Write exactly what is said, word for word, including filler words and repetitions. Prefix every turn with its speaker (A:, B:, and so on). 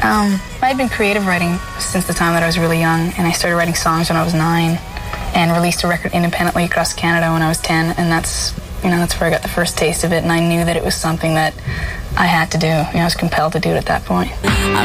A: Um, I'd been creative writing since the time that I was really young, and I started writing songs when I was nine and released a record independently across Canada when I was ten, and that's, you know, that's where I got the first taste of it, and I knew that it was something that I had to do. You know, I was compelled to do it at that point.